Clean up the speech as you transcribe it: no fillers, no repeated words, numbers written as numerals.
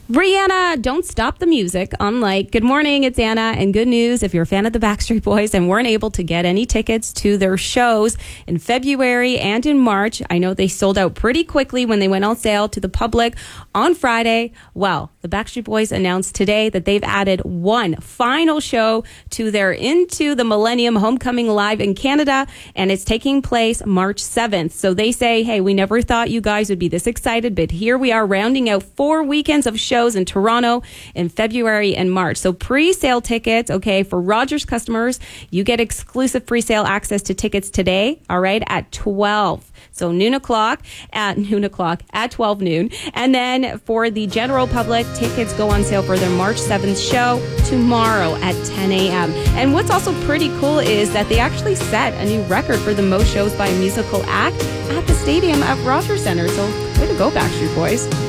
Rihanna, don't stop the music. Unlike Good Morning, it's Anna. And good news, if you're a fan of the Backstreet Boys and weren't able to get any tickets to their shows in February and in March, I know they sold out pretty quickly when they went on sale to the public on Friday. Well, the Backstreet Boys announced today that they've added one final show to their Into the Millennium Homecoming Live in Canada, and it's taking place March 7th. So they say, hey, we never thought you guys would be this excited, but here we are rounding out 4 weekends of shows in Toronto in February and March. So pre-sale tickets, okay, for Rogers customers, you get exclusive pre-sale access to tickets today, all right, at 12. So at 12 noon. And then for the general public, tickets go on sale for their March 7th show tomorrow at 10 a.m. And what's also pretty cool is that they actually set a new record for the most shows by a musical act at the stadium at Rogers Centre. So way to go, Backstreet Boys.